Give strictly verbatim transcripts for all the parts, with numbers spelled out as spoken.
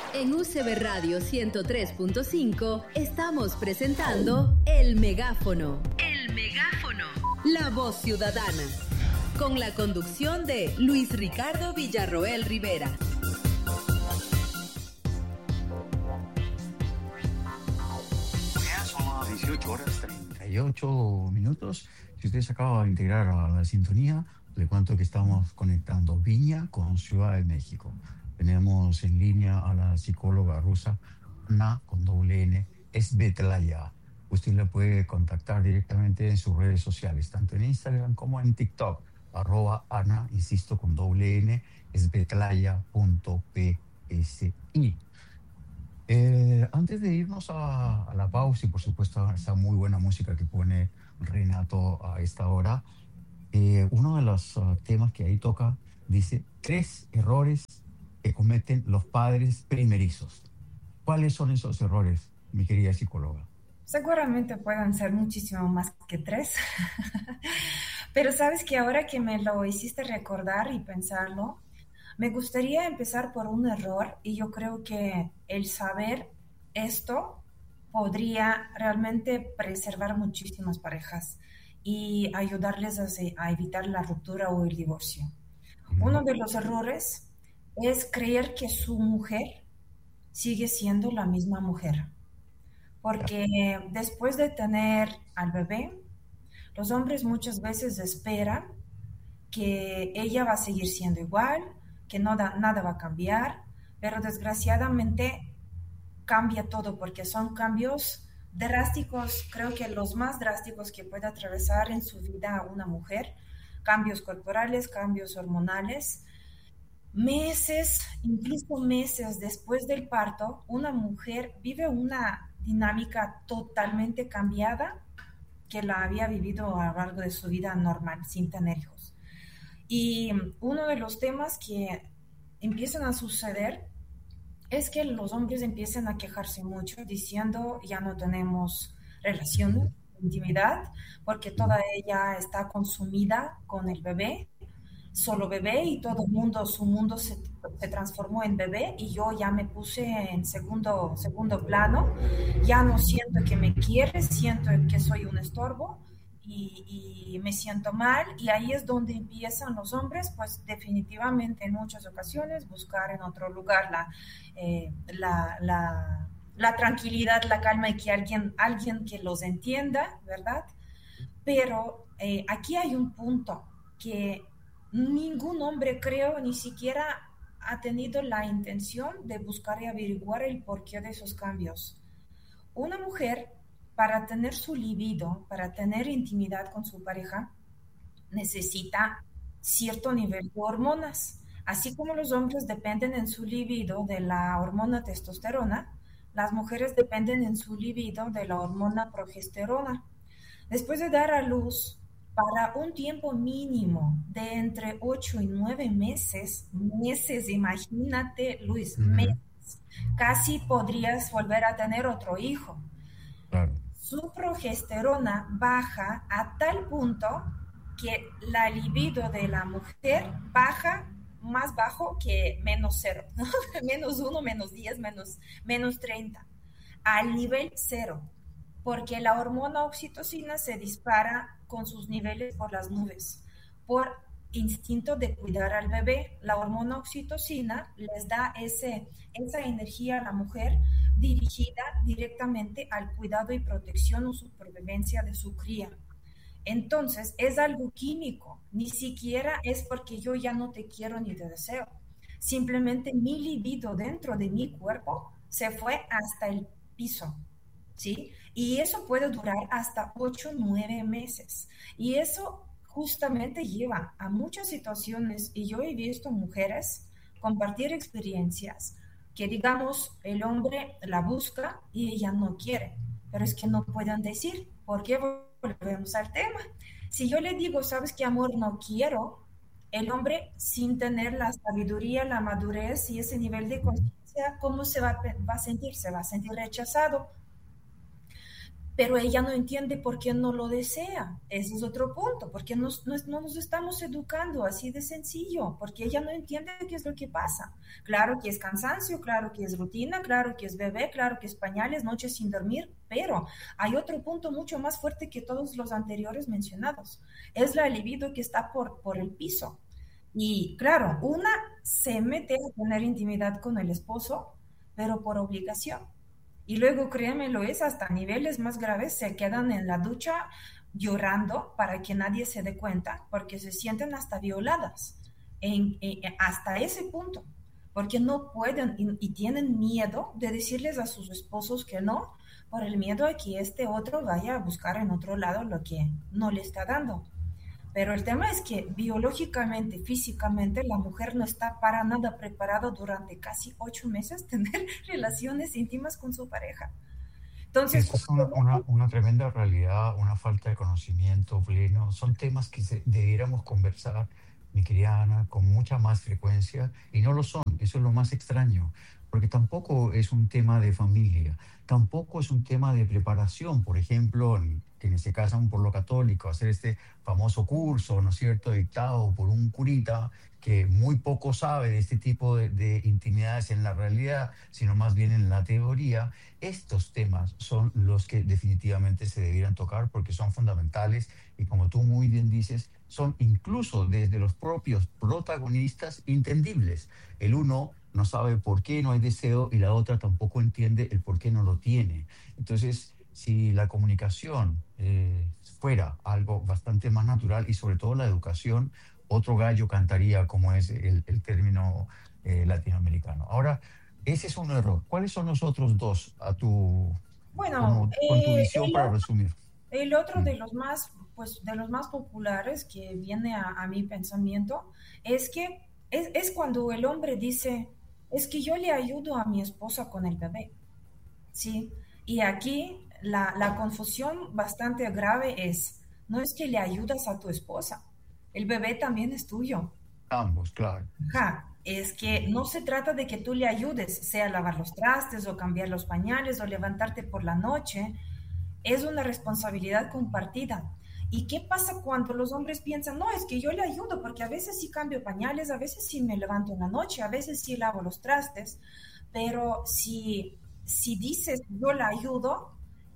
En U C B Radio ciento tres punto cinco estamos presentando El Megáfono. El Megáfono. La voz ciudadana. Con la conducción de Luis Ricardo Villarroel Rivera. Son las dieciocho horas treinta y ocho minutos. Si usted se acaba de integrar a la sintonía, le cuento que estamos conectando Viña con Ciudad de México. Tenemos en línea a la psicóloga rusa Ana con doble N, Svetlaya. Usted la puede contactar directamente en sus redes sociales, tanto en Instagram como en TikTok, arroba Ana, insisto, con doble N, svetlaya punto p s i. Eh, antes de irnos a, a la pausa y por supuesto a esa muy buena música que pone Renato a esta hora, eh, uno de los uh, temas que ahí toca dice tres errores que cometen los padres primerizos. ¿Cuáles son esos errores, mi querida psicóloga? Seguramente pueden ser muchísimo más que tres, pero sabes que ahora que me lo hiciste recordar y pensarlo, me gustaría empezar por un error y yo creo que el saber esto podría realmente preservar muchísimas parejas y ayudarles a, a evitar la ruptura o el divorcio. Mm. Uno de los errores es creer que su mujer sigue siendo la misma mujer. Porque después de tener al bebé, los hombres muchas veces esperan que ella va a seguir siendo igual, que no da, nada va a cambiar, pero desgraciadamente cambia todo porque son cambios drásticos, creo que los más drásticos que puede atravesar en su vida una mujer, cambios corporales, cambios hormonales. Meses, incluso meses después del parto, una mujer vive una dinámica totalmente cambiada que la había vivido a lo largo de su vida normal, sin tener hijos. Y uno de los temas que empiezan a suceder es que los hombres empiezan a quejarse mucho diciendo ya no tenemos relación, intimidad, porque toda ella está consumida con el bebé, solo bebé y todo el mundo, su mundo se, se transformó en bebé y yo ya me puse en segundo, segundo plano, ya no siento que me quiere, siento que soy un estorbo y, y me siento mal y ahí es donde empiezan los hombres, pues definitivamente en muchas ocasiones buscar en otro lugar la, eh, la, la, la tranquilidad, la calma y que alguien, alguien que los entienda, ¿verdad? Pero eh, aquí hay un punto que ningún hombre, creo, ni siquiera ha tenido la intención de buscar y averiguar el porqué de esos cambios. Una mujer, para tener su libido, para tener intimidad con su pareja, necesita cierto nivel de hormonas. Así como los hombres dependen en su libido de la hormona testosterona, las mujeres dependen en su libido de la hormona progesterona. Después de dar a luz, para un tiempo mínimo de entre ocho y nueve meses, meses, imagínate, Luis, uh-huh. meses, casi podrías volver a tener otro hijo. Claro. Su progesterona baja a tal punto que la libido de la mujer baja más bajo que menos cero, ¿no? menos uno, menos diez, menos, menos treinta, al nivel cero. Porque la hormona oxitocina se dispara con sus niveles por las nubes, por instinto de cuidar al bebé. La hormona oxitocina les da ese, esa energía a la mujer dirigida directamente al cuidado y protección o supervivencia de su cría. Entonces, es algo químico, ni siquiera es porque yo ya no te quiero ni te deseo. Simplemente mi libido dentro de mi cuerpo se fue hasta el piso. ¿Sí? Y eso puede durar hasta ocho o nueve meses. Y eso justamente lleva a muchas situaciones, y yo he visto mujeres compartir experiencias que, digamos, el hombre la busca y ella no quiere, pero es que no pueden decir. ¿Por qué? Volvemos al tema. Si yo le digo, ¿sabes qué, amor? No quiero, el hombre, sin tener la sabiduría, la madurez y ese nivel de conciencia, ¿cómo se va, va a sentir? Se va a sentir rechazado. pero ella no entiende por qué no lo desea. Ese es otro punto, porque nos, no, no nos estamos educando así de sencillo, porque ella no entiende qué es lo que pasa. Claro que es cansancio, claro que es rutina, claro que es bebé, claro que es pañales, noches sin dormir, pero hay otro punto mucho más fuerte que todos los anteriores mencionados. Es la libido que está por, por el piso. Y claro, una se mete a tener intimidad con el esposo, pero por obligación. Y luego, créeme, lo es hasta niveles más graves, se quedan en la ducha llorando para que nadie se dé cuenta, porque se sienten hasta violadas, en, en, hasta ese punto, porque no pueden y, y tienen miedo de decirles a sus esposos que no, por el miedo a que este otro vaya a buscar en otro lado lo que no le está dando. Pero el tema es que biológicamente, físicamente, la mujer no está para nada preparada durante casi ocho meses a tener relaciones íntimas con su pareja. Entonces, Eso es una, una, una tremenda realidad, una falta de conocimiento pleno. Son temas que se, debiéramos conversar, mi querida Ana, con mucha más frecuencia, y no lo son. Eso es lo más extraño, porque tampoco es un tema de familia, tampoco es un tema de preparación. Por ejemplo, en quienes se casan por lo católico, hacer este famoso curso, ¿no es cierto?, dictado por un curita que muy poco sabe de este tipo de, de intimidades en la realidad, sino más bien en la teoría. Estos temas son los que definitivamente se debieran tocar porque son fundamentales y, como tú muy bien dices, son incluso desde los propios protagonistas entendibles. El uno no sabe por qué no hay deseo y la otra tampoco entiende el por qué no lo tiene. Entonces, si la comunicación eh, fuera algo bastante más natural y sobre todo la educación, otro gallo cantaría, como es el, el término eh, latinoamericano. Ahora, ese es un error. ¿Cuáles son los otros dos a tu, bueno, como, con tu eh, visión el, para resumir? el otro Mm. de los más, pues, de los más populares que viene a, a mi pensamiento es que es, es cuando el hombre dice, es que yo le ayudo a mi esposa con el bebé, ¿sí? Y aquí la, la confusión bastante grave es, no es que le ayudas a tu esposa, el bebé también es tuyo. Ambos, claro. Ajá, es que no se trata de que tú le ayudes, sea lavar los trastes o cambiar los pañales o levantarte por la noche, es una responsabilidad compartida. ¿Y qué pasa cuando los hombres piensan, no, es que yo le ayudo porque a veces sí cambio pañales, a veces sí me levanto en la noche, a veces sí lavo los trastes, pero si, si dices yo la ayudo,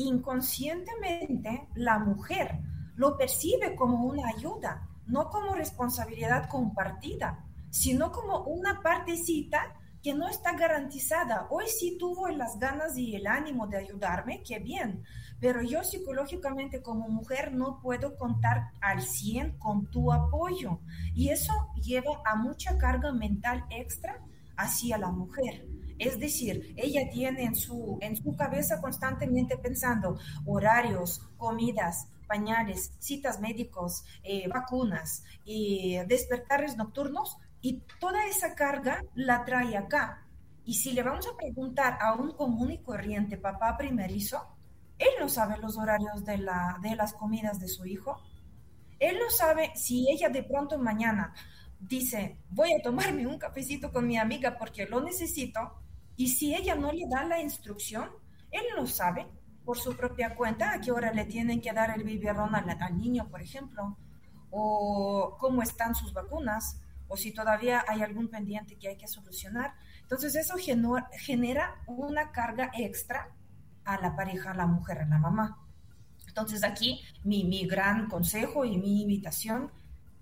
inconscientemente la mujer lo percibe como una ayuda, no como responsabilidad compartida, sino como una partecita que no está garantizada. Hoy sí tuvo las ganas y el ánimo de ayudarme, qué bien, pero yo psicológicamente como mujer no puedo contar al cien con tu apoyo y eso lleva a mucha carga mental extra hacia la mujer. Es decir, ella tiene en su, en su cabeza constantemente pensando horarios, comidas, pañales, citas médicos, eh, vacunas y eh, despertares nocturnos, y toda esa carga la trae acá. Y si le vamos a preguntar a un común y corriente papá primerizo, él no sabe los horarios de, la, de las comidas de su hijo. Él no sabe si ella de pronto mañana dice, voy a tomarme un cafecito con mi amiga porque lo necesito, y si ella no le da la instrucción, él no sabe por su propia cuenta a qué hora le tienen que dar el biberón al, al niño, por ejemplo, o cómo están sus vacunas, o si todavía hay algún pendiente que hay que solucionar. Entonces eso genera una carga extra a la pareja, a la mujer, a la mamá. Entonces aquí mi, mi gran consejo y mi invitación,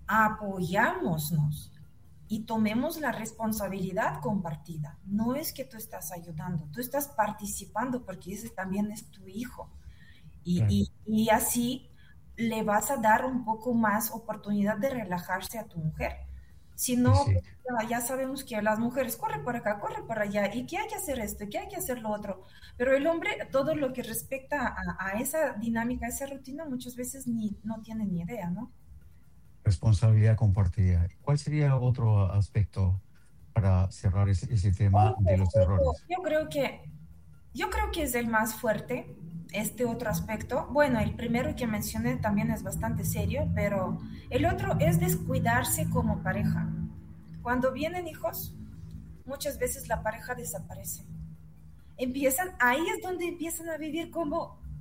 apoyámonos y tomemos la responsabilidad compartida. No es que tú estás ayudando, tú estás participando porque ese también es tu hijo. Y, Claro. y, y así le vas a dar un poco más oportunidad de relajarse a tu mujer. Si Y no, sí. pues, ya sabemos que las mujeres corren por acá, corren por allá, y que hay que hacer esto, y que hay que hacer lo otro. Pero el hombre, todo lo que respecta a, a esa dinámica, a esa rutina, muchas veces ni, no tiene ni idea, ¿no? Responsabilidad compartida. ¿Cuál sería otro aspecto para cerrar ese, ese tema Otro de los aspecto, errores? yo creo que, yo creo que es el más fuerte, este otro aspecto. Bueno, el primero que mencioné también es bastante serio, pero el otro es descuidarse como pareja. Cuando vienen hijos, muchas veces la pareja desaparece. Empiezan, ahí es donde empiezan a vivir como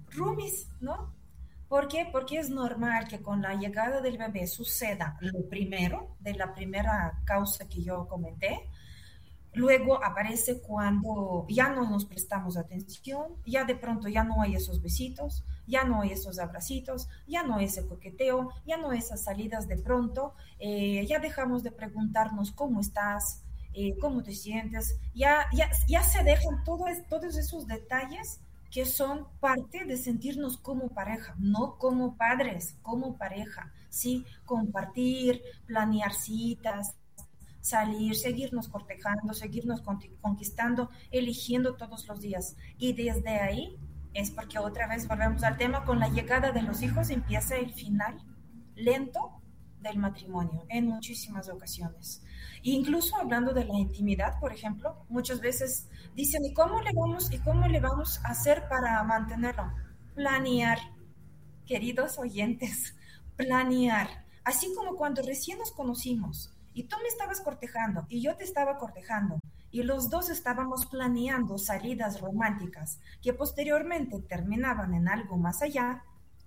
roomies, ¿no? ¿Por qué? Porque es normal que con la llegada del bebé suceda lo primero, de la primera causa que yo comenté. Luego aparece cuando ya no nos prestamos atención, ya de pronto ya no hay esos besitos, ya no hay esos abracitos, ya no hay ese coqueteo, ya no hay esas salidas de pronto, eh, ya dejamos de preguntarnos cómo estás, eh, cómo te sientes, ya, ya, ya se dejan todo, todos esos detalles que son parte de sentirnos como pareja, no como padres, como pareja, ¿sí? Compartir, planear citas, salir, seguirnos cortejando, seguirnos conquistando, eligiendo todos los días. Y desde ahí es porque otra vez volvemos al tema, con la llegada de los hijos empieza el final lento del matrimonio en muchísimas ocasiones. Incluso hablando de la intimidad, por ejemplo, muchas veces dicen, ¿y cómo le vamos, y cómo le vamos a hacer para mantenerlo? Planear, queridos oyentes, planear. Así como cuando recién nos conocimos y tú me estabas cortejando y yo te estaba cortejando y los dos estábamos planeando salidas románticas que posteriormente terminaban en algo más allá,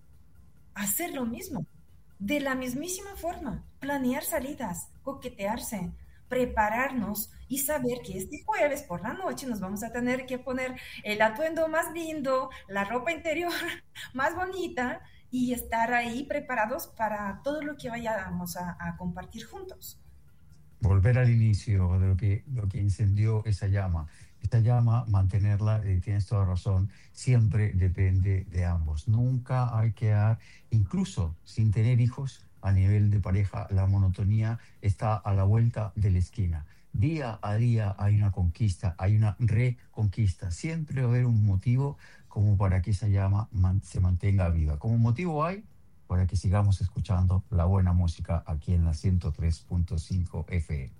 hacer lo mismo, de la mismísima forma, planear salidas, coquetearse, prepararnos y saber que este jueves por la noche nos vamos a tener que poner el atuendo más lindo, la ropa interior más bonita y estar ahí preparados para todo lo que vayamos a, a compartir juntos. Volver al inicio de lo que, lo que incendió esa llama. Esta llama, mantenerla, eh, tienes toda razón, siempre depende de ambos. Nunca hay que dar, incluso sin tener hijos, a nivel de pareja, la monotonía está a la vuelta de la esquina. Día a día hay una conquista, hay una reconquista. Siempre va a haber un motivo como para que esa llama man, se mantenga viva. Como motivo hay para que sigamos escuchando la buena música aquí en la ciento tres punto cinco F M.